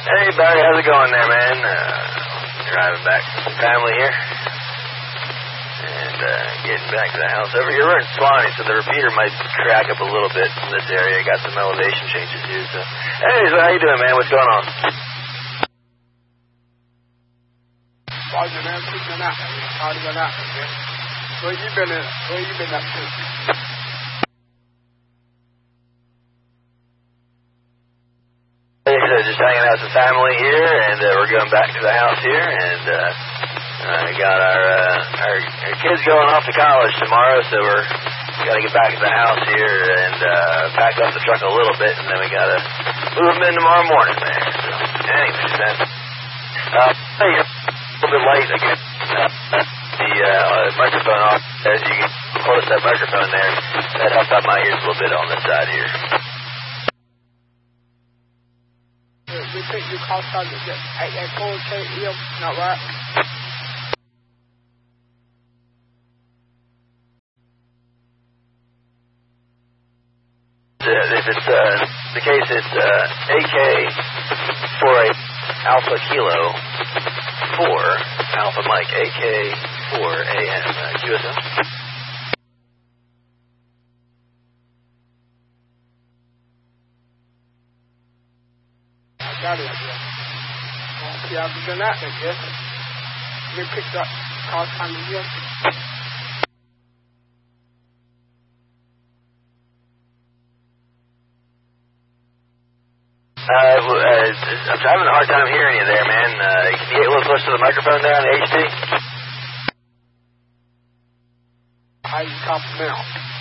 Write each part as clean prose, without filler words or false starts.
Hey, Barry, how's it going there, man? Driving back with some family here. And getting back to the house over here. We're in Swanee, so the repeater might crack up a little bit in this area. Got some elevation changes here, so... Hey, so how you doing, man? What's going on? Roger, man. Keeping out. How's it out? Where you been up to? Just hanging out with the family here, and we're going back to the house here, and got our kids going off to college tomorrow, so we're got to get back to the house here and pack up the truck a little bit, and then we got to move them in tomorrow morning there. So, anyways, man. Hey, a little bit late again. The microphone off, as you can close that microphone there. That helped out my ears a little bit on this side here. You think you call something at 4 a.m. Not right? If it's the case, it's AK-4 Alpha Kilo 4 Alpha Mike, AK-4 AM QSL. Got it. Yeah, I've been out there, yes. We picked up call time to you. I'm having a hard time hearing you there, man. Can you get a little closer to the microphone there on the HD? How you cop now?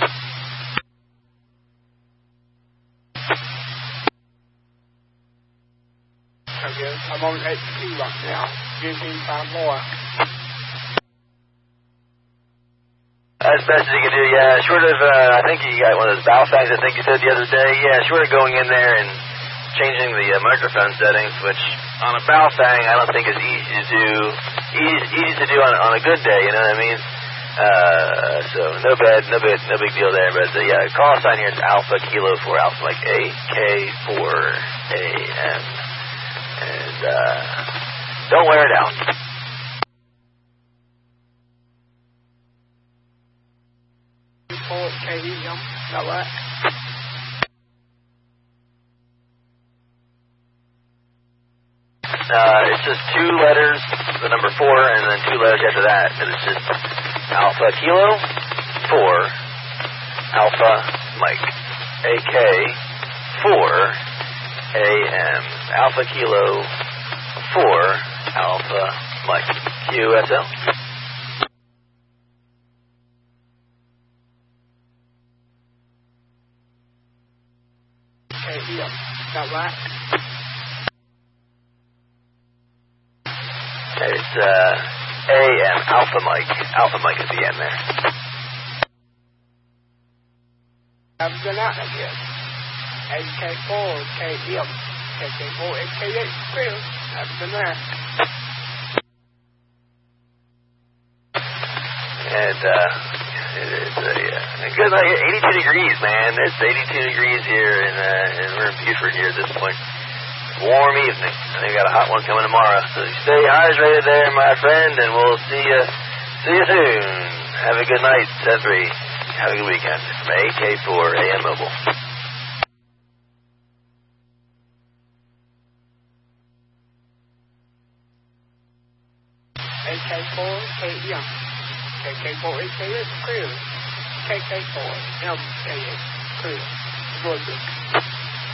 I'm on HP right now. Give me 5 more. As best as you can do, yeah. Short of, I think you got one of those valve things I think you said the other day. Yeah, short of going in there and changing the microphone settings, which on a valve thing I don't think is easy to do. Easy to do on a good day, you know what I mean? So no big deal there. But yeah, call sign here is Alpha Kilo 4 Alpha, like AK-4 AM. And don't wear it out. Not right? It's just 2 letters, the number 4, and then 2 letters after that. And it's just Alpha Kilo 4 Alpha Mike, AK-4 AM. Alpha Kilo 4 Alpha Mike, QSL. Yeah, that right? Okay, it's AM, Alpha Mike. Alpha Mike is the end there. I've been out again. AK-4, KM, AK-4, AK-8, clear. I've been there. And it is a good night. 82 degrees, man. It's 82 degrees here, and we're in Buford here at this point. Warm evening. I think we got a hot one coming tomorrow. So stay hydrated there, my friend, and we'll see you soon. Have a good night, 10-3. Have a good weekend. From AK-4 AM Mobile. AK-4, KM. KK-4, AK-8, clear. KK-4, M-A-8, clear. Georgia.